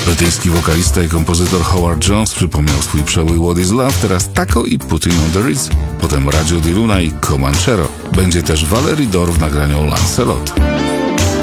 Brytyjski wokalista i kompozytor Howard Jones przypomniał swój przebój What is Love, teraz Taco i Putting on the Ritz, potem Radio di Luna i Comanchero. Będzie też Valerie Dor w nagraniu Lancelot.